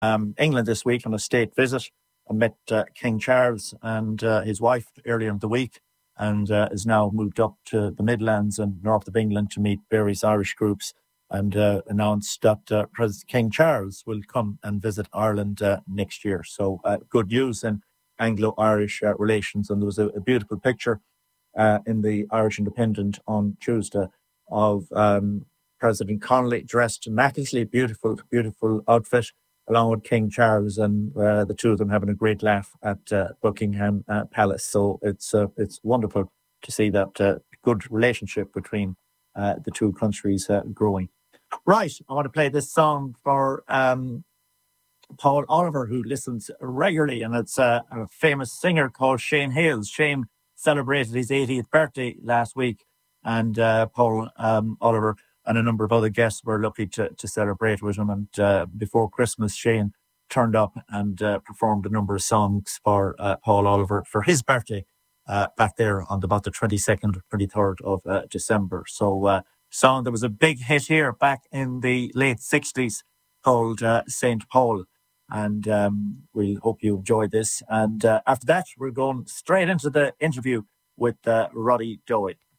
England this week on a state visit. I met King Charles and his wife earlier in the week, and is now moved up to the Midlands and north of England to meet various Irish groups, and announced that President King Charles will come and visit Ireland next year. So good news in Anglo-Irish relations. And there was a beautiful picture in the Irish Independent on Tuesday of President Connolly dressed immaculately, beautiful outfit, along with King Charles, and the two of them having a great laugh at Buckingham Palace. So it's wonderful to see that good relationship between the two countries growing. Right, I want to play this song for Paul Oliver, who listens regularly, and it's a famous singer called Shane Hales. Shane celebrated his 80th birthday last week, and Paul Oliver and a number of other guests were lucky to celebrate with him. And before Christmas, Shane turned up and performed a number of songs for Paul Oliver for his birthday back there on about the 22nd, 23rd of December. So song that was a big hit here back in the late 60s called St. Paul. And we hope you enjoyed this. And after that, we're going straight into the interview with Roddy Doyle.